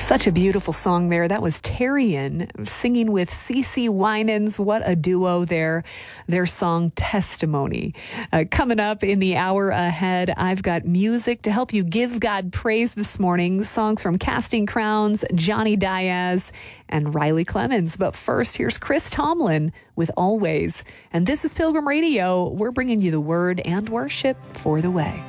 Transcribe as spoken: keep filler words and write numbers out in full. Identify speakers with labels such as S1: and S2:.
S1: Such a beautiful song there. That was Terrian singing with CeCe Winans. What a duo there. Their song Testimony. Uh, coming up in the hour ahead, I've got music to help you give God praise this morning. Songs from Casting Crowns, Johnny Diaz, and Riley Clemens. But first, here's Chris Tomlin with Always. And this is Pilgrim Radio. We're bringing you the word and worship for the way.